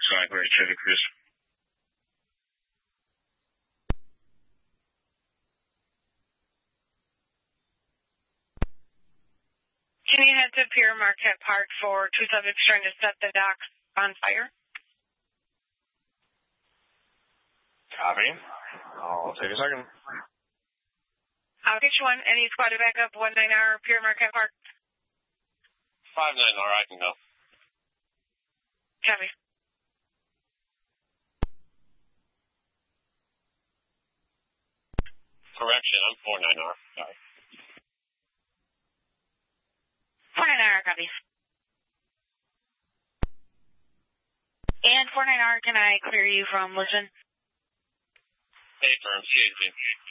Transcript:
Blackberry Chevy Cruze. Can you head to Pier Marquette Park for 2 subjects trying to set the docks on fire? Copy. I'll take a second. I'll get you one. Any squad to back up 19R Pier Marquette Park? 59R, I can go. Copy. Correction, I'm 49R. Sorry. 49R, copy. And 49R, can I clear you from Lisbon? Hey, firm, CAG.